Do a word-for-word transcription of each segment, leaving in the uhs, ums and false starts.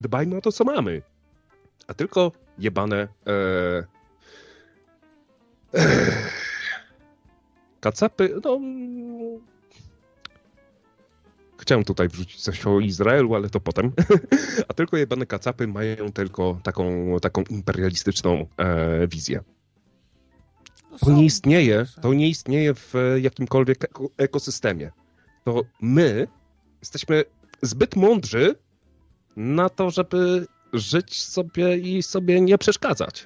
dbajmy o to, co mamy. A tylko jebane e, e, kacapy, no... Chciałem tutaj wrzucić coś o Izraelu, ale to potem. A tylko jebane kacapy mają tylko taką, taką imperialistyczną e, wizję. To nie istnieje, to nie istnieje w jakimkolwiek ekosystemie. To my jesteśmy zbyt mądrzy na to, żeby żyć sobie i sobie nie przeszkadzać.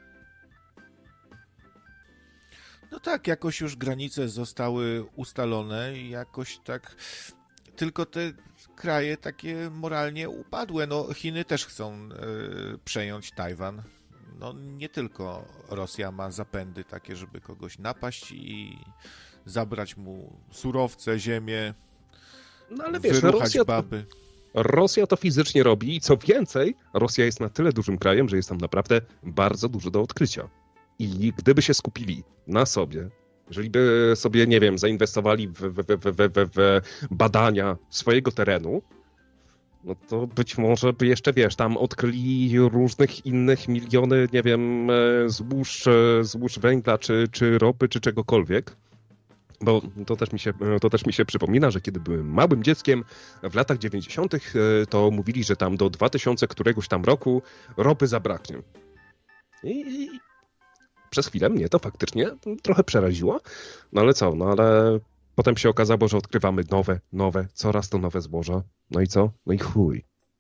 No tak, jakoś już granice zostały ustalone i jakoś tak... Tylko te kraje takie moralnie upadłe. No, Chiny też chcą y, przejąć Tajwan. No, nie tylko Rosja ma zapędy takie, żeby kogoś napaść i zabrać mu surowce, ziemię, no, ale wiesz, wyruchać Rosja baby. To, Rosja to fizycznie robi i co więcej, Rosja jest na tyle dużym krajem, że jest tam naprawdę bardzo dużo do odkrycia. I gdyby się skupili na sobie, jeżeli by sobie, nie wiem, zainwestowali w, w, w, w, w, w badania swojego terenu, no to być może by jeszcze, wiesz, tam odkryli różnych innych miliony, nie wiem, złóż, złóż węgla, czy, czy ropy, czy czegokolwiek. Bo to też, mi się, to też mi się przypomina, że kiedy byłem małym dzieckiem w latach dziewięćdziesiątych, to mówili, że tam do dwa tysiące któregoś tam roku ropy zabraknie. I przez chwilę mnie to faktycznie trochę przeraziło, no ale co, no ale potem się okazało, że odkrywamy nowe, nowe, coraz to nowe złoża. No i co? No i chuj.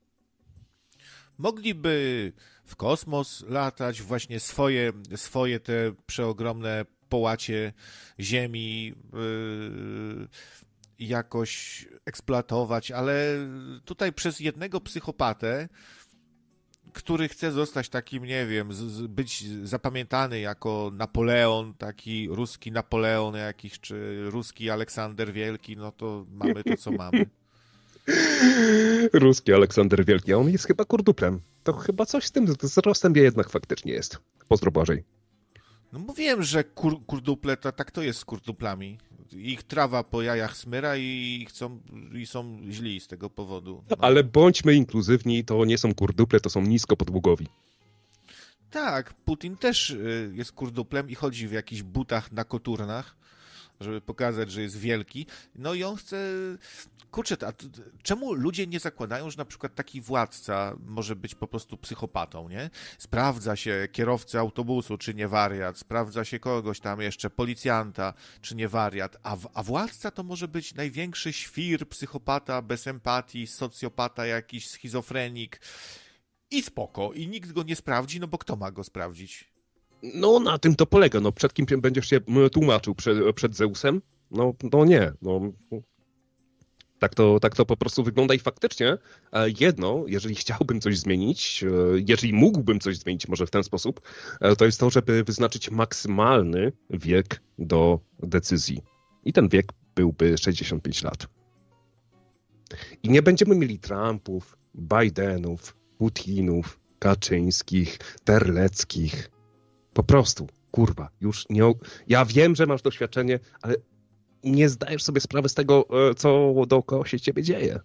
Mogliby w kosmos latać, właśnie swoje, swoje te przeogromne połacie ziemi yy, jakoś eksploatować, ale tutaj przez jednego psychopatę, który chce zostać takim, nie wiem, z, z, być zapamiętany jako Napoleon, taki ruski Napoleon jakiś, czy ruski Aleksander Wielki, no to mamy to, co mamy. Ruski Aleksander Wielki, a on jest chyba kurduplem. To chyba coś z tym wzrostem jednak faktycznie jest. Pozdro Błażej. No mówiłem, że kur, kurduple, to tak to jest z kurduplami. Ich trawa po jajach smyra i, chcą, i są źli z tego powodu. No. Ale bądźmy inkluzywni, to nie są kurduple, to są niskopodłogowi. Tak, Putin też jest kurduplem i chodzi w jakichś butach na koturnach, żeby pokazać, że jest wielki. No i on chce... Kurczę, a czemu ludzie nie zakładają, że na przykład taki władca może być po prostu psychopatą, nie? Sprawdza się kierowcę autobusu, czy nie wariat, sprawdza się kogoś tam jeszcze, policjanta, czy nie wariat, a, a władca to może być największy świr, psychopata, bez empatii, socjopata jakiś, schizofrenik i spoko. I nikt go nie sprawdzi, no bo kto ma go sprawdzić? No na tym to polega, no przed kim będziesz się tłumaczył? Przed, przed Zeusem? No, no nie, no... Tak to, tak to po prostu wygląda i faktycznie jedno, jeżeli chciałbym coś zmienić, jeżeli mógłbym coś zmienić może w ten sposób, to jest to, żeby wyznaczyć maksymalny wiek do decyzji. I ten wiek byłby sześćdziesiąt pięć lat. I nie będziemy mieli Trumpów, Bidenów, Putinów, Kaczyńskich, Terleckich. Po prostu, kurwa, już nie... Ja wiem, że masz doświadczenie, ale nie zdajesz sobie sprawy z tego, co dookoła się ciebie dzieje.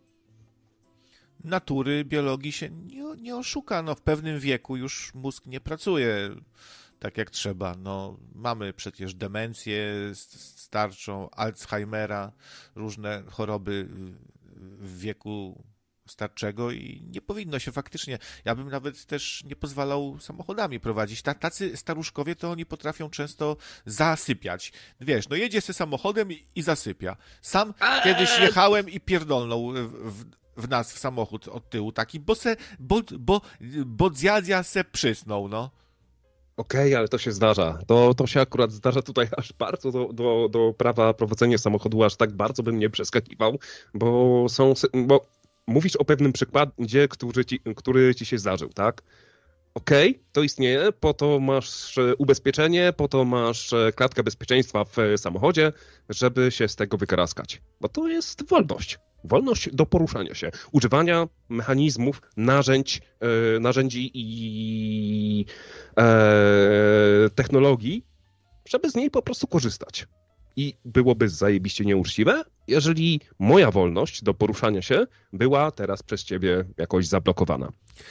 Natury, biologii się nie, nie oszuka. No, w pewnym wieku już mózg nie pracuje tak jak trzeba. No, mamy przecież demencję starczą, Alzheimera, różne choroby w wieku starczego i nie powinno się faktycznie, ja bym nawet też nie pozwalał samochodami prowadzić. Tacy staruszkowie to oni potrafią często zasypiać. Wiesz, no jedzie się samochodem i, i zasypia. Sam eee. kiedyś jechałem i pierdolnął w, w, w nas w samochód od tyłu taki, bo se, bo, bo, bo dziadzia se przysnął, no. Okej, okay, ale to się zdarza. To, to się akurat zdarza tutaj aż bardzo do, do, do prawa prowadzenia samochodu, aż tak bardzo bym nie przeskakiwał, bo są, bo mówisz o pewnym przykładzie, który ci, który ci się zdarzył, tak? Okej, okay, to istnieje, po to masz ubezpieczenie, po to masz klatkę bezpieczeństwa w samochodzie, żeby się z tego wykaraskać. Bo to jest wolność. Wolność do poruszania się, używania mechanizmów, narzędzi, e, narzędzi i e, technologii, żeby z niej po prostu korzystać. I byłoby zajebiście nieuczciwe, jeżeli moja wolność do poruszania się była teraz przez ciebie jakoś zablokowana.